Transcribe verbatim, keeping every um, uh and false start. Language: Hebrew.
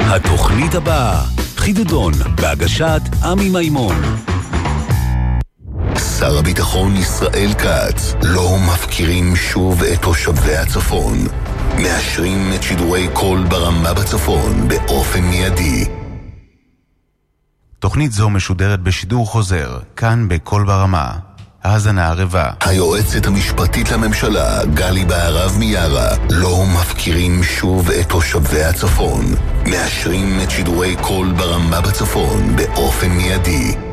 התוכנית הבאה, חידודון, בהגשת עמי מימון. שר הביטחון ישראל כץ, לא מפקירים שוב את תושבי הצפון. מאשרים את שידורי קול ברמה בצפון באופן מיידי. תוכנית זו משודרת בשידור חוזר, כאן בקול ברמה. האזנה ערבה. היועצת המשפטית לממשלה, גלי בהרב מיארה, לא מפקירים שוב את תושבי הצפון. מאשרים את שידורי קול ברמה בצפון באופן מיידי.